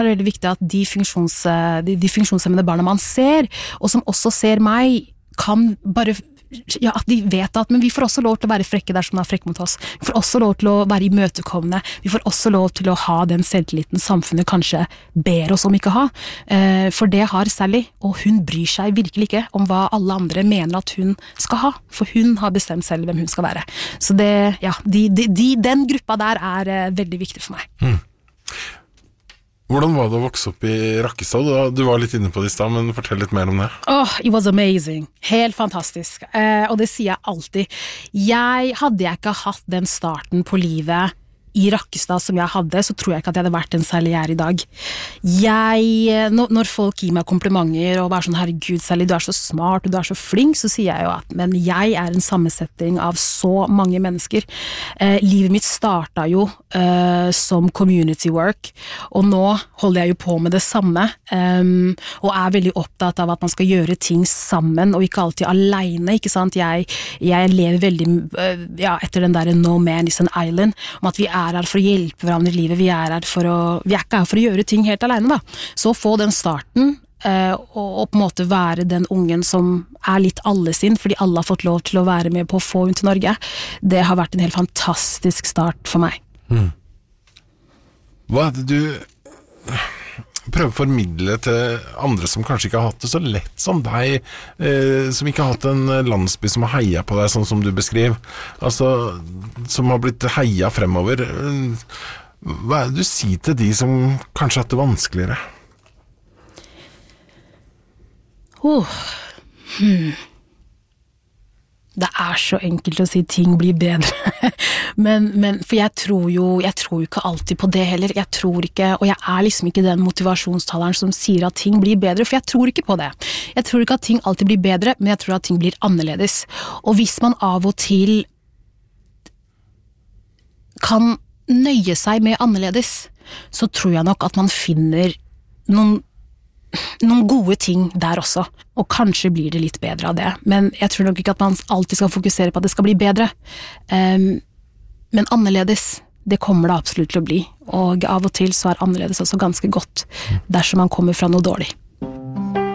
Det veldig viktig at de funksjonshemmede barna man ser, og som også ser meg, kan bare at de vet at, men vi får også lov til å være frekke dersom de er frekke mot oss. Vi får også lov til å være imøtekommende. Vi får også lov til å ha den selvtilliten samfunnet kanskje ber oss om ikke ha. For det har Sally, og hun bryr seg virkelig ikke om hva alle andre mener at hun skal ha, for hun har bestemt selv hvem hun skal være. Så den gruppa der er veldig viktig for meg. Hvordan var det å vokse opp i Rakkestad? Du var litt inne på det i sted, men fortell litt mer om det. It was amazing. Helt fantastisk. Og det sier jeg alltid. Hadde jeg ikke hatt den starten på livet i Rakkestad som jeg hadde, så tror jeg ikke at jeg hadde vært den Sally jeg er i dag. Når folk gir meg komplimenter og bare sånn, herregud Sally, du er så smart og du er så flink, så sier jeg jo at, men jeg er en sammensetning av så mange mennesker. Livet mitt startet jo som community work, og nå holder jeg jo på med det samme, og er veldig opptatt av at man skal gjøre ting sammen, og ikke alltid alene, ikke sant? Jeg lever veldig etter den der no man is an island, om at vi er her for å hjelpe hverandre i livet, vi er ikke her for å gjøre ting helt alene da. Så få den starten, og på en måte være den ungen som er litt alle sin, fordi alle har fått lov til å være med på å få hun til Norge, det har vært en helt fantastisk start for meg. Hva er det du prøver å formidle til andre som kanskje ikke har hatt det så lett som deg, som ikke har hatt en landsby som har heia på deg, sånn som du beskriver, altså, som har blitt heia fremover? Hva er det du sier til de som kanskje har hatt det vanskeligere? Det er så enkelt å si ting blir bedre, men for jeg tror jo ikke alltid på det heller, jeg tror ikke, og jeg er liksom ikke den motivasjonstaleren som sier at ting blir bedre, for jeg tror ikke på det. Jeg tror ikke at ting alltid blir bedre, men jeg tror at ting blir annerledes. Og hvis man av og til kan nøye seg med annerledes, så tror jeg nok at man finner noen gode ting der også, og kanskje blir det litt bedre av det, men jeg tror nok ikke at man alltid skal fokusere på at det skal bli bedre, men annerledes, det kommer det absolutt til å bli, og av og til så er annerledes også ganske godt, dersom man kommer fra noe dårlig.